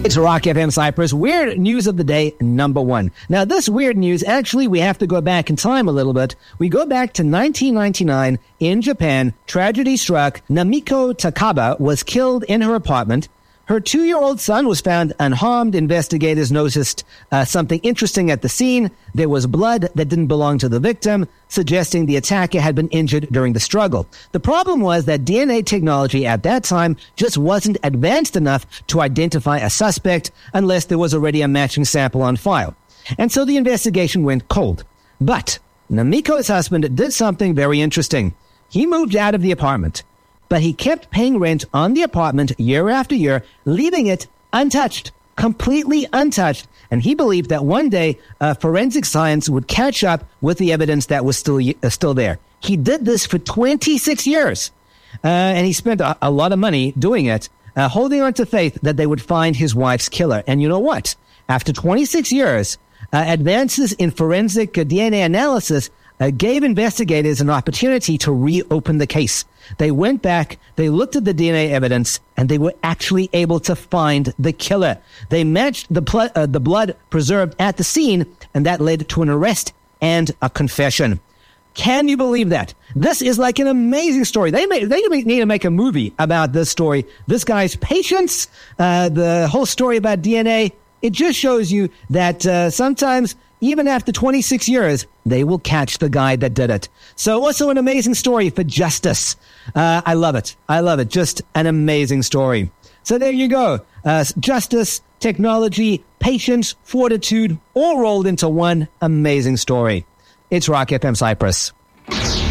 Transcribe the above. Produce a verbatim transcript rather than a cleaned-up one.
It's Rock F M Cyprus. Weird news of the day, number one. Now, this weird news, actually, we have to go back in time a little bit. We go back to nineteen ninety-nine in Japan. Tragedy struck. Namiko Takaba was killed in her apartment. Her two-year-old son was found unharmed. Investigators noticed uh, something interesting at the scene. There was blood that didn't belong to the victim, suggesting the attacker had been injured during the struggle. The problem was that D N A technology at that time just wasn't advanced enough to identify a suspect unless there was already a matching sample on file. And so the investigation went cold. But Namiko's husband did something very interesting. He moved out of the apartment, but he kept paying rent on the apartment year after year, leaving it untouched, completely untouched. And he believed that one day uh, forensic science would catch up with the evidence that was still uh, still there. He did this for twenty-six years, uh, and he spent a, a lot of money doing it, uh, holding on to faith that they would find his wife's killer. And you know what? After twenty-six years, uh, advances in forensic uh, D N A analysis uh, gave investigators an opportunity to reopen the case. They went back, they looked at the D N A evidence, and they were actually able to find the killer. They matched the, pl- uh, the blood preserved at the scene, and that led to an arrest and a confession. Can you believe that? This is like an amazing story. They may, they need to make a movie about this story. This guy's patience, uh, the whole story about D N A, it just shows you that uh, sometimes, even after twenty-six years, they will catch the guy that did it. So also an amazing story for justice. Uh, I love it. I love it. Just an amazing story. So there you go. Uh, justice, technology, patience, fortitude, all rolled into one amazing story. It's Rock F M Cyprus.